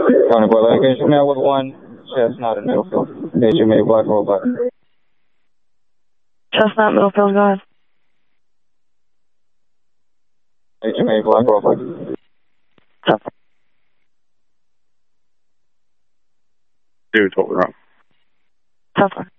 County Board Litigation now with 1, Chestnut and Middlefield. HMA Black Roll Black. Chestnut, Middlefield, go ahead. HMA Black Roll Black. Dude, what we're on. Tough one.